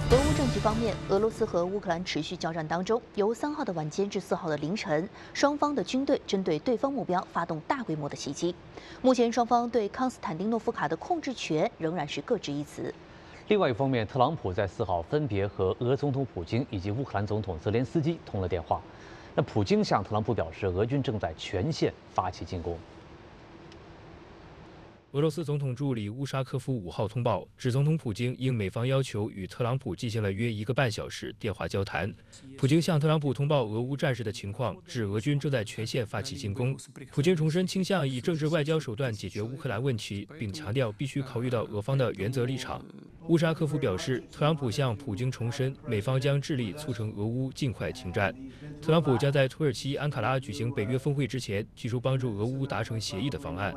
俄乌战局方面，俄罗斯和乌克兰持续交战当中，由3号的晚间至4号的凌晨，双方的军队针对对方目标发动大规模的袭击。目前，双方对康斯坦丁诺夫卡的控制权仍然是各执一词。 另外一方面，特朗普在4号分别和俄总统普京以及乌克兰总统泽连斯基通了电话。那普京向特朗普表示，俄军正在全线发起进攻。 俄罗斯总统助理乌沙科夫5号通报，指总统普京应美方要求与特朗普进行了约1个半小时电话交谈。普京向特朗普通报俄乌战事的情况，指俄军正在全线发起进攻。普京重申倾向以政治外交手段解决乌克兰问题，并强调必须考虑到俄方的原则立场。乌沙科夫表示，特朗普向普京重申，美方将致力促成俄乌尽快停战。特朗普将在土耳其安卡拉举行北约峰会之前，提出帮助俄乌达成协议的方案。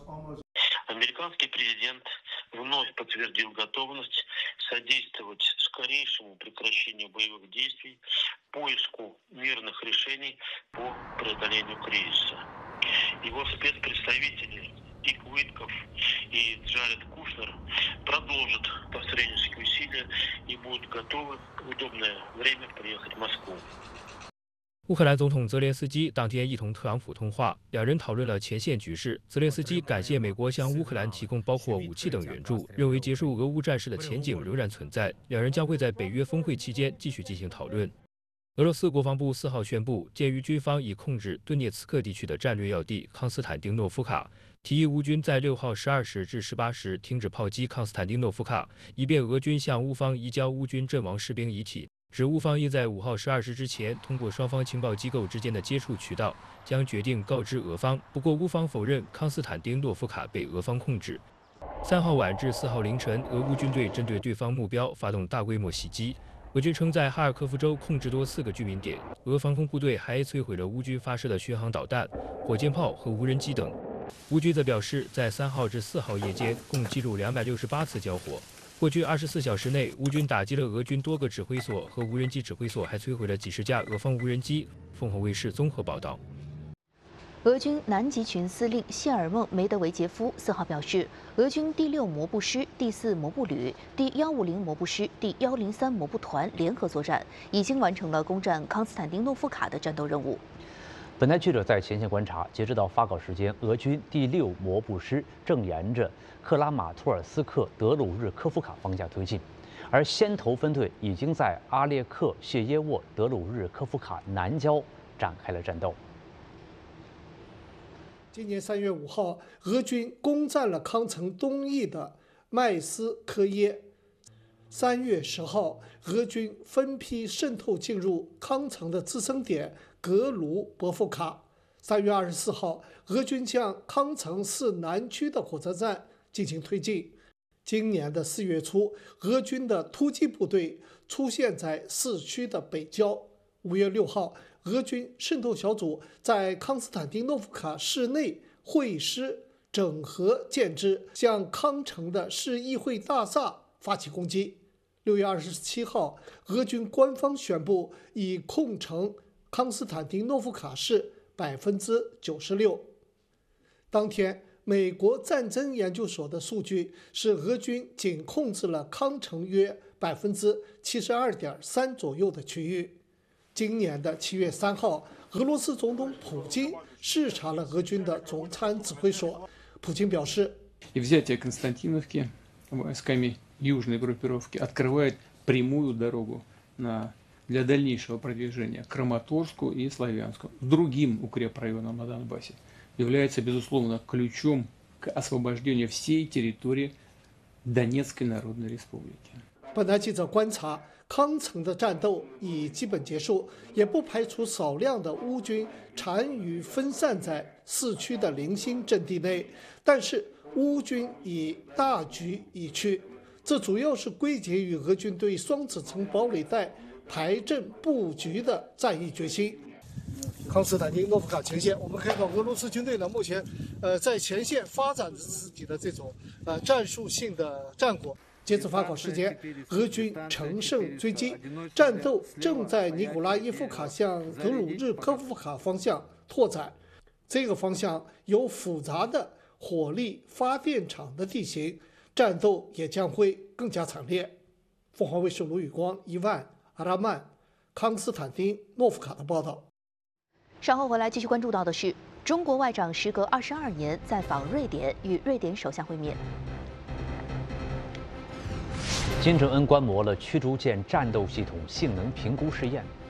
Американский президент вновь подтвердил готовность содействовать скорейшему прекращению боевых действий, поиску мирных решений по преодолению кризиса. Его спецпредставители Дик Уитков и Джаред Кушнер продолжат посреднические усилия и будут готовы в удобное время приехать в Москву. 乌克兰总统泽连斯基当天一同特朗普通话，两人讨论了前线局势。泽连斯基感谢美国向乌克兰提供包括武器等援助，认为结束俄乌战事的前景仍然存在。两人将会在北约峰会期间继续进行讨论。俄罗斯国防部4号宣布，鉴于军方已控制顿涅茨克地区的战略要地康斯坦丁诺夫卡，提议乌军在6号12时至18时停止炮击康斯坦丁诺夫卡，以便俄军向乌方移交乌军阵亡士兵遗体。 指乌方应在5号12时之前，通过双方情报机构之间的接触渠道，将决定告知俄方。不过，乌方否认康斯坦丁诺夫卡被俄方控制。3号晚至4号凌晨，俄乌军队针对对方目标发动大规模袭击。俄军称在哈尔科夫州控制多4个居民点，俄防空部队还摧毁了乌军发射的巡航导弹、火箭炮和无人机等。乌军则表示，在3号至4号夜间共记录268次交火。 过去24小时内，乌军打击了俄军多个指挥所和无人机指挥所，还摧毁了几十架俄方无人机。凤凰卫视综合报道。 俄军南极群司令谢尔孟梅德韦杰夫4号表示，俄军第6摩步师、第4摩步旅、第150摩步师、第103摩步团联合作战，已经完成了攻占康斯坦丁诺夫卡的战斗任务。 本台记者在前线观察，截止到发稿时间，俄军第6摩步师正沿着克拉马托尔斯克德鲁日科夫卡方向推进，而先头分队已经在阿列克谢耶沃德鲁日科夫卡南郊展开了战斗。 今年3月5号，俄军攻占了康城东翼的麦斯科耶。3月10号，俄军分批渗透进入康城的支撑点。 格卢伯夫卡。3月24号，俄军向康城市南区的火车站进行推进。今年的4月初，俄军的突击部队出现在市区的北郊。5月6号，俄军渗透小组在康斯坦丁诺夫卡市内会师整合建制，向康城的市议会大厦发起攻击。6月27号，俄军官方宣布已控城。 康斯坦丁诺夫卡市96%。当天，美国战争研究所的数据是，俄军仅控制了康城约72.3%左右的区域。今年的7月3号，俄罗斯总统普京视察了俄军的总参指挥所。普京表示， взятие Константиновки войсками южной группировки открывает прямую дорогу для дальнейшего продвижения к Краматорску и Славянску, другим укрепрайонам на Донбассе, является, безусловно, ключом к освобождению всей территории Донецкой Народной Республики. 本台记者观察，康城的战斗已基本结束，也不排除少量的乌军残余分散在市区的零星阵地内，但是乌军已大局已去，这主要是归结于俄军对双子城堡垒带 排阵布局的战役决心。康斯坦丁诺夫卡前线，我们看到俄罗斯军队呢，目前在前线发展着自己的这种战术性的战果。截止发稿时间，俄军乘胜追击，战斗正在尼古拉耶夫卡向德鲁日科夫卡方向拓展。这个方向有复杂的火力发电厂的地形，战斗也将会更加惨烈。 凤凰卫视卢宇光、伊万、阿拉曼、康斯坦丁、诺夫卡的报道。 稍后回来继续关注到的是，中国外长时隔22年再访瑞典，与瑞典首相会面。 金正恩观摩了驱逐舰战斗系统性能评估试验。